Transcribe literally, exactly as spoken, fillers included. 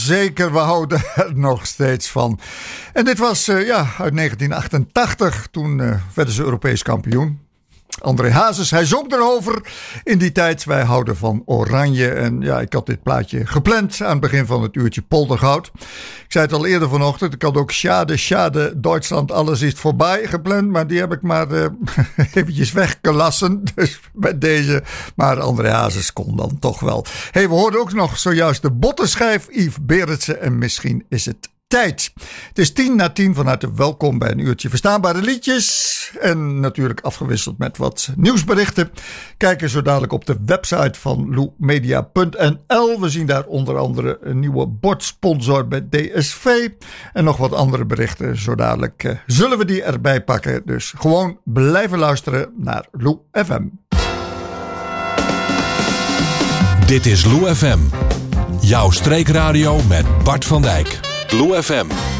zeker, we houden er nog steeds van. En dit was uh, ja, uit negentien achtentachtig, toen uh, werden ze Europees kampioen. André Hazes, hij zong erover in die tijd. Wij houden van Oranje. En ja, ik had dit plaatje gepland aan het begin van het uurtje Poldergoud. Ik zei het al eerder vanochtend. Ik had ook Schade, Schade, Duitsland, alles is voorbij gepland. Maar die heb ik maar uh, eventjes weggelassen. Dus bij deze. Maar André Hazes kon dan toch wel. Hey, we hoorden ook nog zojuist de bottenschijf. Yves Berendsen. En misschien is het tijd. Het is tien na tien, van harte welkom bij een uurtje verstaanbare liedjes. En natuurlijk afgewisseld met wat nieuwsberichten. Kijk eens zo dadelijk op de website van lou media punt n l. We zien daar onder andere een nieuwe bordsponsor bij D S V. En nog wat andere berichten. Zo dadelijk uh, zullen we die erbij pakken. Dus gewoon blijven luisteren naar Lou F M. Dit is Lou F M. Jouw streekradio met Bart van Dijk. Lou F M.